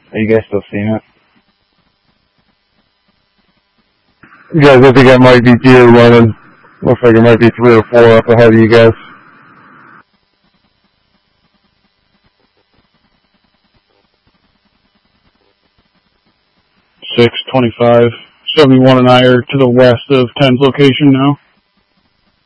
Are you guys still seeing it? Guys, I think I might be deer running. Looks like it might be 3 or 4 up ahead of you guys. $625. 71 and I are to the west of 10's location now.